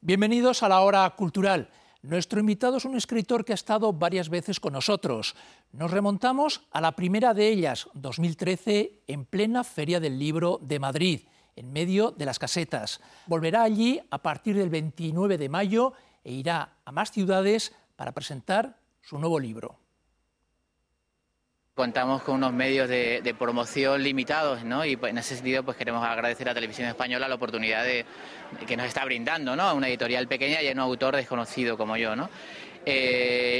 Bienvenidos a la Hora Cultural. Nuestro invitado es un escritor que ha estado varias veces con nosotros. Nos remontamos a la primera de ellas, 2013, en plena Feria del Libro de Madrid, en medio de las casetas. Volverá allí a partir del 29 de mayo e irá a más ciudades para presentar su nuevo libro. Contamos con unos medios de promoción limitados, ¿no? Y pues, en ese sentido pues queremos agradecer a Televisión Española la oportunidad que nos está brindando, ¿no? A una editorial pequeña y a un autor desconocido como yo, ¿no?